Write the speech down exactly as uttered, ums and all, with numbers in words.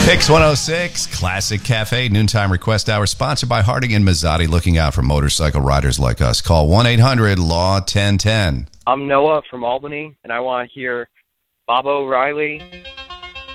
Pix one oh six, Classic Cafe, noontime request hour, sponsored by Harding and Mazzotti, looking out for motorcycle riders like us. Call one eight hundred L A W ten ten. I'm Noah from Albany, and I want to hear Bob O'Reilly,